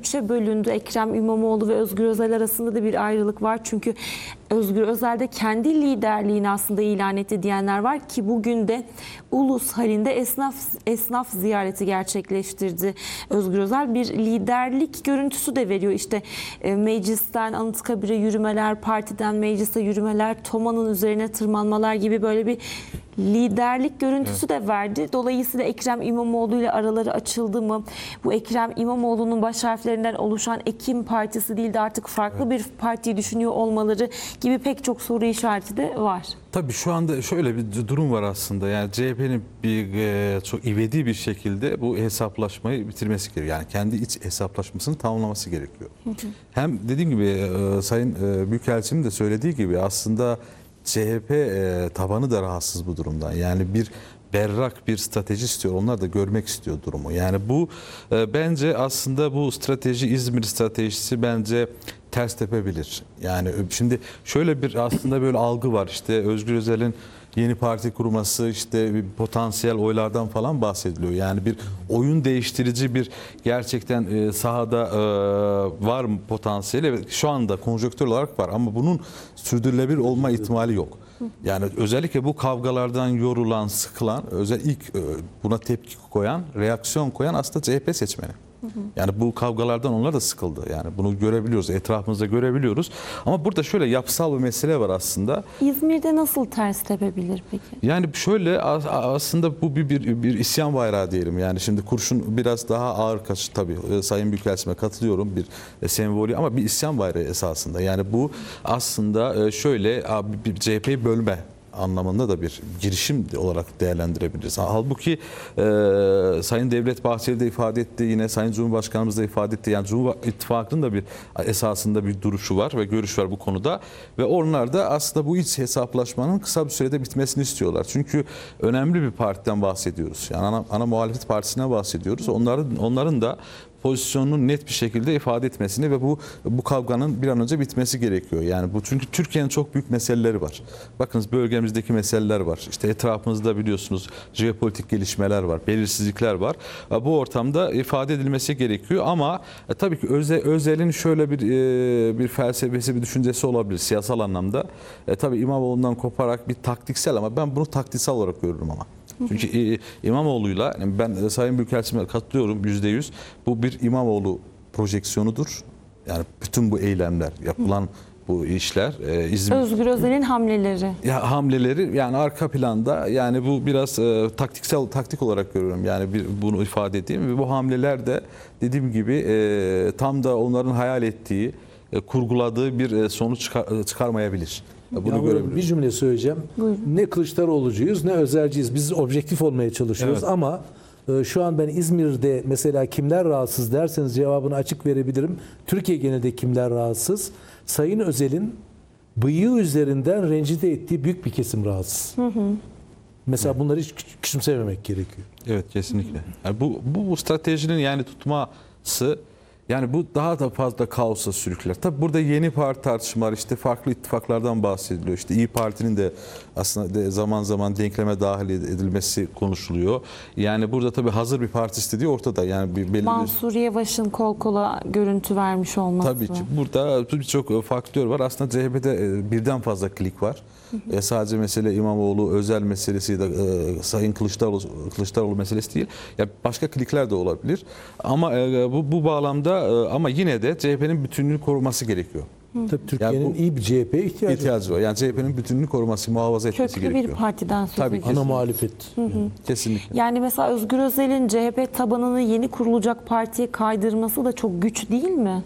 üçe bölündü. Ekrem İmamoğlu ve Özgür Özel arasında da bir ayrılık var. Çünkü Özgür Özel de kendi liderliğini aslında ilan etti diyenler var ki bugün de Ulus halinde esnaf ziyareti gerçekleştirdi Özgür Özel. Bir liderlik görüntüsü de veriyor. İşte meclisten Anıtkabir'e yürümeler, partiden meclise yürümeler, Toma'nın üzerine tırmanmalar gibi böyle bir liderlik görüntüsü de verdi. Dolayısıyla Ekrem İmamoğlu ile araları açıldı mı? Bu Ekrem İmamoğlu'nun baş harflerinden oluşan Ekim Partisi değil de artık farklı bir partiyi düşünüyor olmaları gibi pek çok soru işareti de var. Tabii şu anda şöyle bir durum var aslında. Yani CHP'nin çok ivedi bir şekilde bu hesaplaşmayı bitirmesi gerekiyor. Yani kendi iç hesaplaşmasını tamamlaması gerekiyor. Hem dediğim gibi Sayın Büyükelçinin de söylediği gibi aslında CHP tabanı da rahatsız bu durumdan. Yani bir berrak bir strateji istiyor. Onlar da görmek istiyor durumu. Yani bu bence aslında bu strateji, İzmir stratejisi bence ters tepebilir. Yani şimdi şöyle bir aslında böyle algı var. İşte Özgür Özel'in yeni parti kurması, işte bir potansiyel oylardan falan bahsediliyor. Yani bir oyun değiştirici bir gerçekten sahada var mı potansiyeli? Evet, şu anda konjonktür olarak var ama bunun sürdürülebilir olma ihtimali yok. Yani özellikle bu kavgalardan yorulan, sıkılan, ilk buna tepki koyan, reaksiyon koyan aslında CHP seçmeni. Yani bu kavgalardan onlar da sıkıldı. Yani bunu görebiliyoruz, etrafımızda görebiliyoruz. Ama burada şöyle yapısal bir mesele var aslında. İzmir'de nasıl ters tepebilir peki? Yani şöyle aslında bu bir isyan bayrağı diyelim. Yani şimdi kurşun biraz daha ağır kaçtı tabii. Sayın Büyükelçime katılıyorum bir sembolü ama bir isyan bayrağı esasında. Yani bu aslında şöyle bir CHP'yi bölme anlamında da bir girişim olarak değerlendirebiliriz. Halbuki Sayın Devlet Bahçeli de ifade etti, yine Sayın Cumhurbaşkanımız da ifade etti. Yani Cumhur İttifakı'nın da bir esasında bir duruşu var ve görüş var bu konuda. Ve onlar da aslında bu iç hesaplaşmanın kısa bir sürede bitmesini istiyorlar. Çünkü önemli bir partiden bahsediyoruz. Yani ana muhalefet partisine bahsediyoruz. Onların da pozisyonunu net bir şekilde ifade etmesini ve bu kavganın bir an önce bitmesi gerekiyor. Yani bu çünkü Türkiye'nin çok büyük meseleleri var. Bakınız bölgemizdeki meseleler var. İşte etrafımızda biliyorsunuz jeopolitik gelişmeler var, belirsizlikler var. Bu ortamda ifade edilmesi gerekiyor ama tabii ki Özel'in şöyle bir felsefesi, bir düşüncesi olabilir siyasal anlamda. Tabii İmamoğlu'ndan koparak bir taktiksel ama ben bunu taktiksel olarak görürüm ama. Çünkü İmamoğlu'yla ben Sayın Büyükelçime katılıyorum %100. Bu bir İmamoğlu projeksiyonudur. Yani bütün bu eylemler, yapılan bu işler Özgür Özel'in hamleleri. Ya hamleleri yani arka planda yani bu biraz taktik olarak görüyorum. Yani bunu ifade edeyim ve bu hamleler de dediğim gibi tam da onların hayal ettiği, kurguladığı bir sonuç çıkarmayabilir. Bunu bir cümle söyleyeceğim. Buyurun. Ne Kılıçdaroğlu'cuyuz ne Özelciyiz. Biz objektif olmaya çalışıyoruz ama şu an ben İzmir'de mesela kimler rahatsız derseniz cevabını açık verebilirim. Türkiye genelinde kimler rahatsız? Sayın Özel'in bıyığı üzerinden rencide ettiği büyük bir kesim rahatsız. Mesela bunları hiç küçümsememek gerekiyor. Evet kesinlikle. Yani bu stratejinin yani tutması yani bu daha da fazla kaosa sürükler. Tabi burada yeni parti tartışmalar işte farklı ittifaklardan bahsediliyor. İşte İYİ Parti'nin de aslında zaman zaman denkleme dahil edilmesi konuşuluyor. Yani burada tabi hazır bir parti istediği ortada. Yani belli Mansur Yavaş'ın kol kola görüntü vermiş olması. Tabii ki burada birçok faktör var. Aslında CHP'de birden fazla klik var. Sadece mesele İmamoğlu, Özel meselesi de Sayın Kılıçdaroğlu meselesi değil. Ya başka klikler de olabilir. Ama bu bağlamda ama yine de CHP'nin bütünlüğünü koruması gerekiyor. Tabii Türkiye'nin yani iyi bir CHP'ye ihtiyacı var. Yani CHP'nin bütünlüğünü koruması, muhafaza etmesi Köklü gerekiyor. bir partiden söz ediyoruz. Ana muhalefet. Kesinlikle. Yani mesela Özgür Özel'in CHP tabanını yeni kurulacak partiye kaydırması da çok güç değil mi?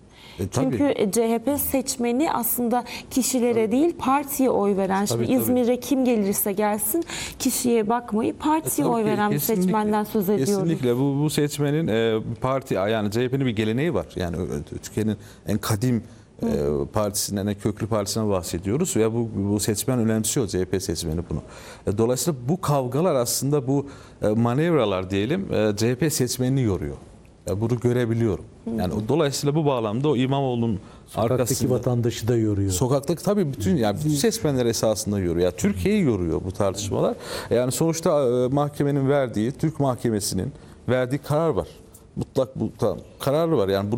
Çünkü CHP seçmeni aslında kişilere değil partiye oy veren. Şimdi İzmir'e kim gelirse gelsin kişiye bakmayı partiye oy veren bir seçmenden söz ediyoruz. Kesinlikle bu seçmenin parti yani CHP'nin bir geleneği var. Yani Türkiye'nin en kadim partisinden, en köklü partisinden bahsediyoruz ve bu seçmen önemsiyor, CHP seçmeni bunu. Dolayısıyla bu kavgalar aslında bu manevralar diyelim CHP seçmenini yoruyor. Bunu görebiliyorum. Yani dolayısıyla bu bağlamda o İmamoğlu'nun sokaktaki vatandaşı da yoruyor. Sokaktaki tabii bütün seçmenler esasında yoruyor. Yani Türkiye'yi yoruyor bu tartışmalar. Yani sonuçta mahkemenin verdiği, Türk mahkemesinin verdiği karar var. Mutlak kararı var. Yani